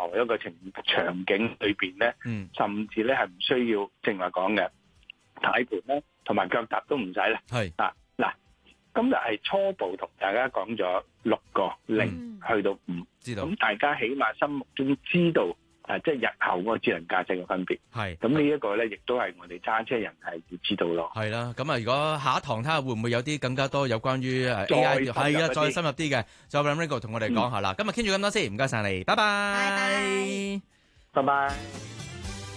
何一個場景裏邊咧，甚至咧係唔需要正話講嘅軚盤咧，同埋腳踏都唔使啦。 係嗱，今日係初步同大家講咗6個0去到5， 知道。 咁大家起碼心目中知道即係日後嗰個智能駕駛嘅分別。 係咁呢一個咧，亦都係我哋揸車人係要知道咯。 係啦，咁啊，如果下一堂睇下會唔會有啲更加多有關於AI 係啊，再深入啲嘅，就讓 Ringo 同我哋講下啦。今日傾住咁多先，唔該晒你，拜拜， 拜拜。 拜拜。